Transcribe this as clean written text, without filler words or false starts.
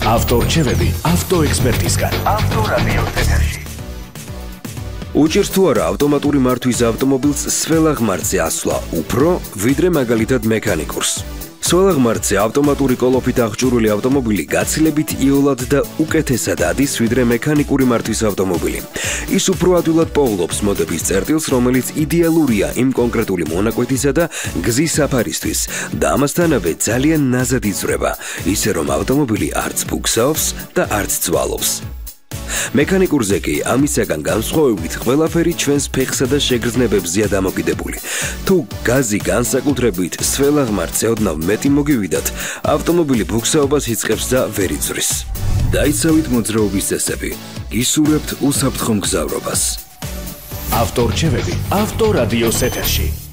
ავტორჩევები ავტოექსპერტისგან. ავტორადიოს ეთერში. უჭირს თუ არა ავტომატური მართვის ავტომობილს სველაღმართზე ასვლა უფრო, ვიდრე მაგალითად მექანიკურს. სველაღმართზე ავტომატური კოლოფით აღჭურვილი ავტომობილი გაცილებით იოლად და უკეთესად ადის, ვიდრე მექანიკური მართვის ავტომობილი. ის უფრო ადვილად პოულობს მოდების წერტილს, რომელიც იდეალურია იმ კონკრეტული მონაკვეთისა და გზის საფარისთვის და ამასთანავე ძალიან ნაზად იზრდება, ისე რომ ავტომობილი არც ფუქსაობს და არც ძვალობს. მექანიკურზე კი ამისაგან განსხვავებით ყველაფერი ჩვენს ფეხსა და შეგრძნებებზეა დამოკიდებული. თუ გაზი განსაკუთრებით სველაღმართზე ოდნავ მეტი მოგივიდათ, ავტომობილი ფუქსაობას იწყებს და ვერ იწვრის. დაიცავით მოძრაობის წესები, გისურვებთ უსაფრთხო მგზავრობას. ავტორჩევები ავტორადიოს ეთერში.